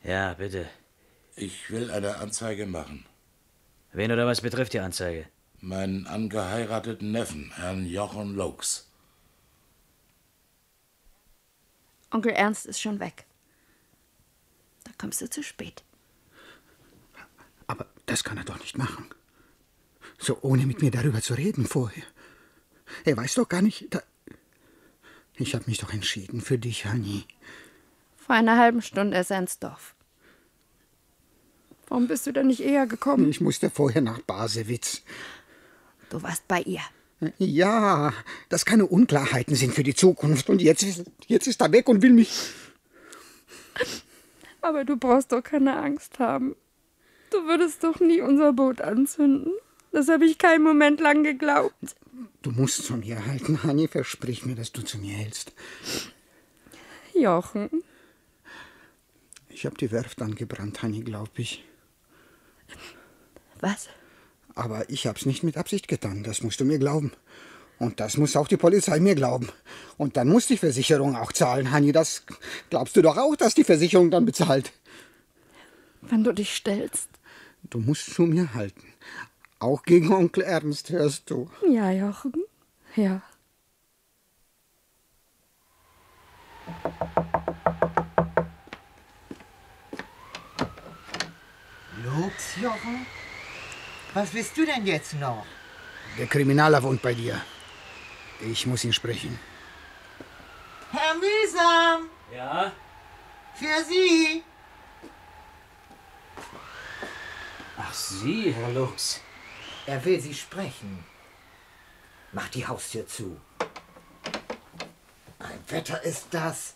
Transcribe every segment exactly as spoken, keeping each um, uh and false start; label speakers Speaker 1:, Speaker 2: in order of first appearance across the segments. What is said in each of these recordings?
Speaker 1: Ja, bitte.
Speaker 2: Ich will eine Anzeige machen.
Speaker 1: Wen oder was betrifft die Anzeige?
Speaker 2: Meinen angeheirateten Neffen, Herrn Jochen Laux.
Speaker 3: Onkel Ernst ist schon weg. Da kommst du zu spät.
Speaker 4: Aber das kann er doch nicht machen. So ohne mit mir darüber zu reden vorher. Er weiß doch gar nicht... Da ich habe mich doch entschieden für dich, Hanni.
Speaker 3: Vor einer halben Stunde ist er ins Dorf. Warum bist du denn nicht eher gekommen?
Speaker 4: Ich musste vorher nach Basewitz.
Speaker 3: Du warst bei ihr.
Speaker 4: Ja, dass keine Unklarheiten sind für die Zukunft. Und jetzt ist, jetzt ist er weg und will mich...
Speaker 3: Aber du brauchst doch keine Angst haben. Du würdest doch nie unser Boot anzünden. Das habe ich keinen Moment lang geglaubt.
Speaker 4: Du musst zu mir halten, Hanni. Versprich mir, dass du zu mir hältst.
Speaker 3: Jochen.
Speaker 4: Ich habe die Werft angebrannt, Hanni, glaub ich.
Speaker 3: Was?
Speaker 4: Aber ich hab's nicht mit Absicht getan, das musst du mir glauben. Und das muss auch die Polizei mir glauben. Und dann muss die Versicherung auch zahlen, Hanni. Das glaubst du doch auch, dass die Versicherung dann bezahlt.
Speaker 3: Wenn du dich stellst.
Speaker 4: Du musst zu mir halten. Auch gegen Onkel Ernst, hörst du.
Speaker 3: Ja, Jochen. Ja.
Speaker 5: Lux, Jochen? Was willst du denn jetzt noch?
Speaker 4: Der Kriminaler wohnt bei dir. Ich muss ihn sprechen.
Speaker 5: Herr Mühsam!
Speaker 1: Ja?
Speaker 5: Für Sie!
Speaker 1: Ach, Sie, Herr Lux.
Speaker 5: Er will Sie sprechen. Mach die Haustür zu. Ein Wetter ist das.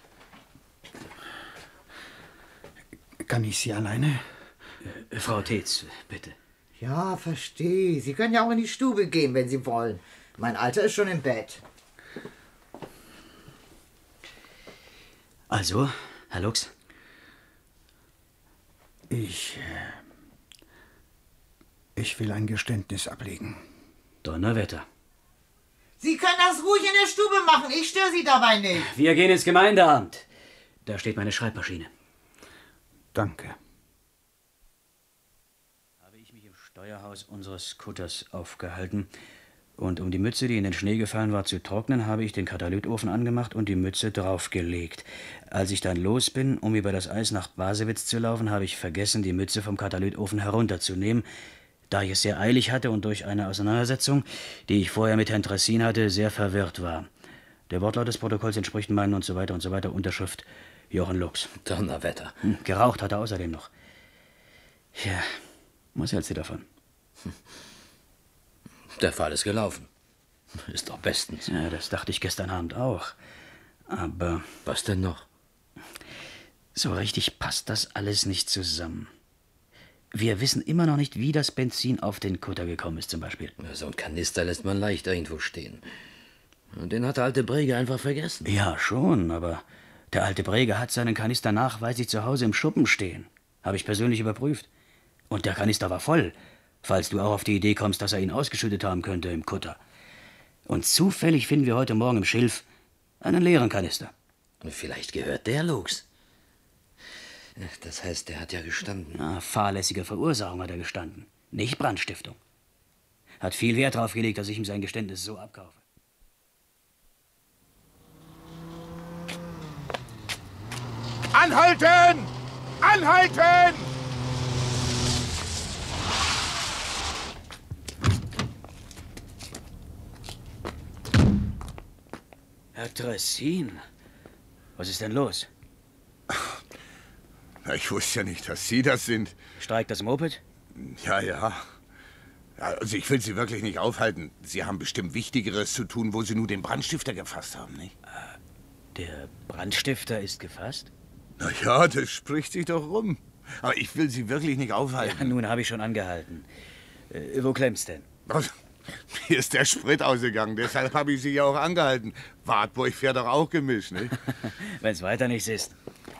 Speaker 4: Kann ich Sie alleine?
Speaker 1: Äh, Frau Tetz, bitte.
Speaker 5: Ja, verstehe. Sie können ja auch in die Stube gehen, wenn Sie wollen. Mein Alter ist schon im Bett.
Speaker 1: Also, Herr Lux?
Speaker 4: Ich... Ich will ein Geständnis ablegen.
Speaker 1: Donnerwetter.
Speaker 5: Sie können das ruhig in der Stube machen. Ich störe Sie dabei nicht.
Speaker 1: Wir gehen ins Gemeindeamt. Da steht meine Schreibmaschine.
Speaker 4: Danke.
Speaker 1: Habe ich mich im Steuerhaus unseres Kutters aufgehalten. Und um die Mütze, die in den Schnee gefallen war, zu trocknen, habe ich den Katalytofen angemacht und die Mütze draufgelegt. Als ich dann los bin, um über das Eis nach Basewitz zu laufen, habe ich vergessen, die Mütze vom Katalytofen herunterzunehmen, da ich es sehr eilig hatte und durch eine Auseinandersetzung, die ich vorher mit Herrn Tressin hatte, sehr verwirrt war. Der Wortlaut des Protokolls entspricht meinen und so weiter und so weiter. Unterschrift Jochen Lux.
Speaker 6: Donnerwetter.
Speaker 1: Hm, geraucht hat er außerdem noch. Ja, was hältst du davon?
Speaker 6: Der Fall ist gelaufen. Ist doch bestens.
Speaker 1: Ja, das dachte ich gestern Abend auch. Aber...
Speaker 6: Was denn noch?
Speaker 1: So richtig passt das alles nicht zusammen. Wir wissen immer noch nicht, wie das Benzin auf den Kutter gekommen ist, zum Beispiel.
Speaker 6: So ein Kanister lässt man leicht irgendwo stehen. Und den hat der alte Brege einfach vergessen.
Speaker 1: Ja, schon, aber der alte Brege hat seinen Kanister nachweislich zu Hause im Schuppen stehen. Habe ich persönlich überprüft. Und der Kanister war voll, falls du auch auf die Idee kommst, dass er ihn ausgeschüttet haben könnte im Kutter. Und zufällig finden wir heute Morgen im Schilf einen leeren Kanister.
Speaker 6: Vielleicht gehört der Lux. Das heißt, der hat ja gestanden.
Speaker 1: Na, fahrlässige Verursachung hat er gestanden, nicht Brandstiftung. Hat viel Wert darauf gelegt, dass ich ihm sein Geständnis so abkaufe.
Speaker 7: Anhalten! Anhalten!
Speaker 1: Herr Tressin, was ist denn los?
Speaker 7: Ich wusste ja nicht, dass Sie das sind.
Speaker 1: Streikt das Moped?
Speaker 7: Ja, ja. Also ich will Sie wirklich nicht aufhalten. Sie haben bestimmt Wichtigeres zu tun, wo Sie nur den Brandstifter gefasst haben, nicht?
Speaker 1: Der Brandstifter ist gefasst?
Speaker 7: Na ja, das spricht sich doch rum. Aber ich will Sie wirklich nicht aufhalten.
Speaker 1: Ja, nun habe ich schon angehalten. Äh, wo klemmt's denn?
Speaker 7: Was? Hier ist der Sprit ausgegangen, deshalb habe ich Sie ja auch angehalten. Wartburg fährt doch auch gemischt, nicht?
Speaker 1: Wenn's weiter nichts ist.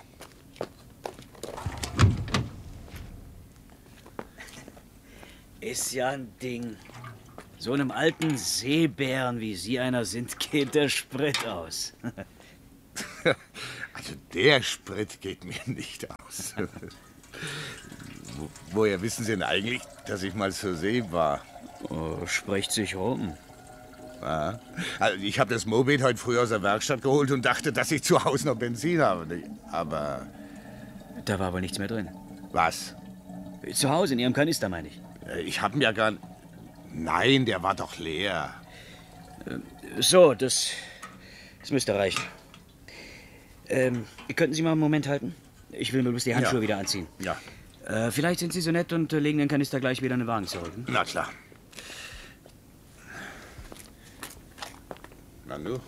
Speaker 1: Ist ja ein Ding. So einem alten Seebären wie Sie einer sind, geht der Sprit aus.
Speaker 7: Also der Sprit geht mir nicht aus. Wo, woher wissen Sie denn eigentlich, dass ich mal zur See war?
Speaker 1: Oh, spricht sich rum.
Speaker 7: Ja. Also ich habe das Moped heute früh aus der Werkstatt geholt und dachte, dass ich zu Hause noch Benzin habe. Aber...
Speaker 1: Da war wohl nichts mehr drin.
Speaker 7: Was?
Speaker 1: Zu Hause, in Ihrem Kanister, meine ich.
Speaker 7: Ich habe ihn ja gar... Nein, der war doch leer.
Speaker 1: So, das, das müsste reichen. Ähm, könnten Sie mal einen Moment halten? Ich will mir bloß die Handschuhe
Speaker 7: Ja.
Speaker 1: wieder anziehen.
Speaker 7: Ja.
Speaker 1: Äh, vielleicht sind Sie so nett und äh, legen den Kanister gleich wieder in den Wagen zurück. Hm?
Speaker 7: Na klar. Nanu?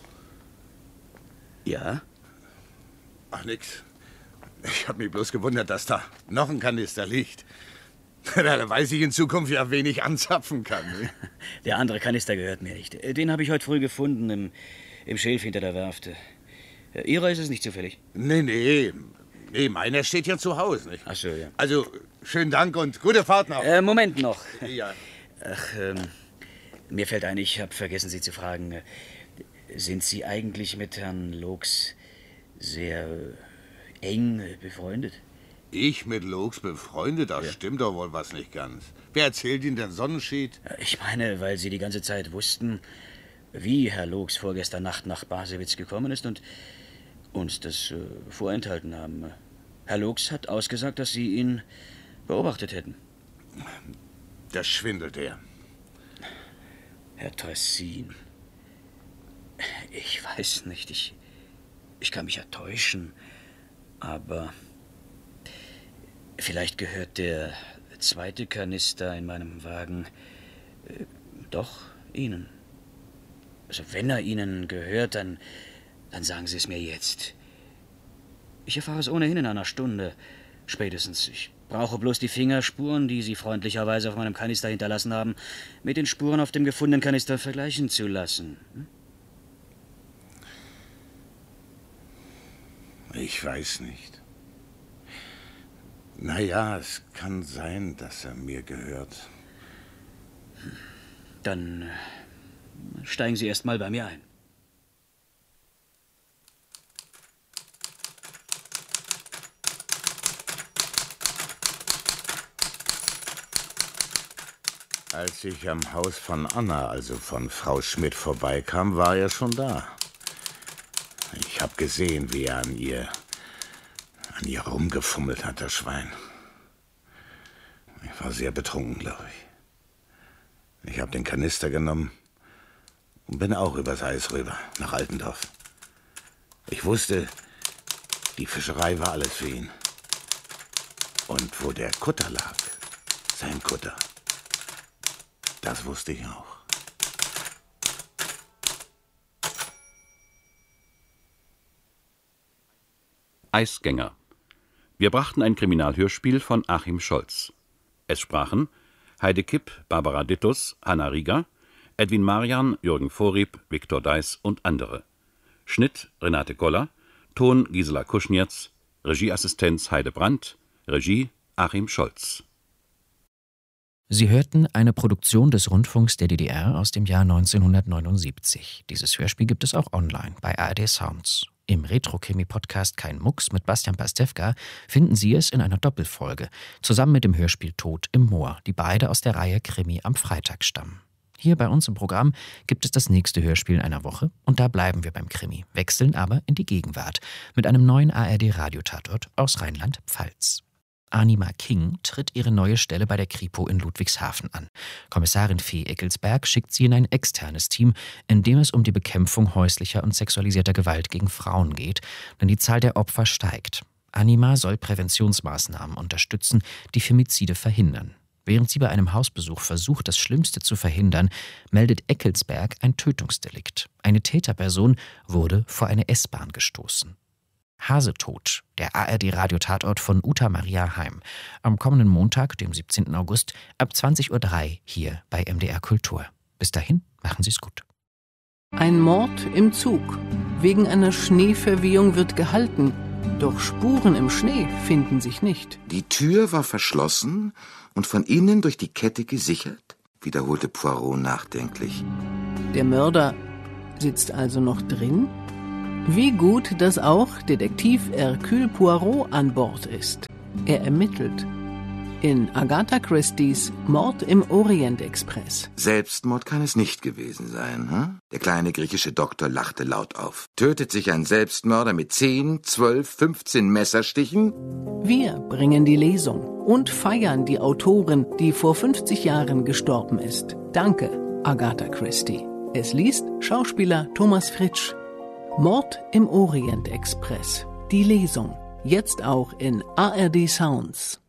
Speaker 1: Ja?
Speaker 7: Ach, nix. Ich habe mich bloß gewundert, dass da noch ein Kanister liegt. Da weiß ich in Zukunft ja, wen ich anzapfen kann. Ne?
Speaker 1: Der andere Kanister gehört mir nicht. Den habe ich heute früh gefunden im, im Schilf hinter der Werft. Äh, Ihrer ist es nicht zufällig?
Speaker 7: Nee, nee. Nee, meiner steht ja zu Hause. Nicht?
Speaker 1: Ach so, ja.
Speaker 7: Also, schönen Dank und gute Fahrt noch.
Speaker 1: Äh, Moment noch.
Speaker 7: Ja.
Speaker 1: Ach, ähm, mir fällt ein, ich habe vergessen, Sie zu fragen. äh, Sind Sie eigentlich mit Herrn Looks sehr äh, eng äh, befreundet?
Speaker 7: Ich mit Looks befreundet? Das
Speaker 1: Ja.
Speaker 7: stimmt doch wohl was nicht ganz. Wer erzählt Ihnen denn Sonnenschied?
Speaker 1: Äh, Ich meine, weil Sie die ganze Zeit wussten, wie Herr Looks vorgestern Nacht nach Basewitz gekommen ist und uns das äh, vorenthalten haben. Herr Looks hat ausgesagt, dass Sie ihn beobachtet hätten.
Speaker 7: Das schwindelt er.
Speaker 1: Herr Tressin, ich weiß nicht, ich, ich kann mich ja täuschen, aber vielleicht gehört der zweite Kanister in meinem Wagen äh, doch Ihnen. Also wenn er Ihnen gehört, dann, dann sagen Sie es mir jetzt. Ich erfahre es ohnehin in einer Stunde, spätestens. Ich brauche bloß die Fingerspuren, die Sie freundlicherweise auf meinem Kanister hinterlassen haben, mit den Spuren auf dem gefundenen Kanister vergleichen zu lassen. Hm?
Speaker 7: Ich weiß nicht. Naja, es kann sein, dass er mir gehört.
Speaker 1: Dann äh, steigen Sie erst mal bei mir ein.
Speaker 7: Als ich am Haus von Anna, also von Frau Schmidt, vorbeikam, war er schon da. Ich habe gesehen, wie er an ihr, an ihr rumgefummelt hat, das Schwein. Ich war sehr betrunken, glaube ich. Ich habe den Kanister genommen und bin auch übers Eis rüber, nach Altendorf. Ich wusste, die Fischerei war alles für ihn. Und wo der Kutter lag, sein Kutter, das wusste ich auch.
Speaker 8: Eisgänger. Wir brachten ein Kriminalhörspiel von Achim Scholz. Es sprachen Heide Kipp, Barbara Dittus, Hanna Rieger, Edwin Marian, Jürgen Vorrieb, Viktor Deiß und andere. Schnitt Renate Goller, Ton Gisela Kuschnierz, Regieassistenz Heide Brandt, Regie Achim Scholz.
Speaker 9: Sie hörten eine Produktion des Rundfunks der D D R aus dem Jahr neunzehnhundertneunundsiebzig. Dieses Hörspiel gibt es auch online bei A R D Sounds. Im Retro-Krimi-Podcast Kein Mucks mit Bastian Pastewka finden Sie es in einer Doppelfolge, zusammen mit dem Hörspiel Tod im Moor, die beide aus der Reihe Krimi am Freitag stammen. Hier bei uns im Programm gibt es das nächste Hörspiel in einer Woche und da bleiben wir beim Krimi, wechseln aber in die Gegenwart mit einem neuen A R D-Radiotatort aus Rheinland-Pfalz. Anima King tritt ihre neue Stelle bei der Kripo in Ludwigshafen an. Kommissarin Fee Eckelsberg schickt sie in ein externes Team, in dem es um die Bekämpfung häuslicher und sexualisierter Gewalt gegen Frauen geht, denn die Zahl der Opfer steigt. Anima soll Präventionsmaßnahmen unterstützen, die Femizide verhindern. Während sie bei einem Hausbesuch versucht, das Schlimmste zu verhindern, meldet Eckelsberg ein Tötungsdelikt. Eine Täterperson wurde vor eine S-Bahn gestoßen. Hasetod, der A R D-Radiotatort von Uta Maria Heim. Am kommenden Montag, dem siebzehnten August, ab zwanzig Uhr drei hier bei M D R Kultur. Bis dahin, machen Sie es gut.
Speaker 10: Ein Mord im Zug. Wegen einer Schneeverwehung wird gehalten. Doch Spuren im Schnee finden sich nicht.
Speaker 11: Die Tür war verschlossen und von innen durch die Kette gesichert, wiederholte Poirot nachdenklich.
Speaker 10: Der Mörder sitzt also noch drin? Wie gut, dass auch Detektiv Hercule Poirot an Bord ist. Er ermittelt. In Agatha Christies Mord im Orient-Express.
Speaker 11: Selbstmord kann es nicht gewesen sein, hm? Der kleine griechische Doktor lachte laut auf. Tötet sich ein Selbstmörder mit zehn, zwölf, fünfzehn Messerstichen?
Speaker 10: Wir bringen die Lesung und feiern die Autorin, die vor fünfzig Jahren gestorben ist. Danke, Agatha Christie. Es liest Schauspieler Thomas Fritsch. Mord im Orient-Express. Die Lesung. Jetzt auch in A R D Sounds.